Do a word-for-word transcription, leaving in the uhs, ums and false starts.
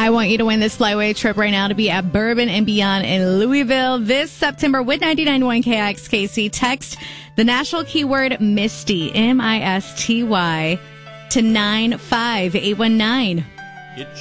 I want you to win this Flyway trip right now to be at Bourbon and Beyond in Louisville this September with ninety-nine point one K I X K C. Text the national keyword Misty, M I S T Y, to nine five eight one nine.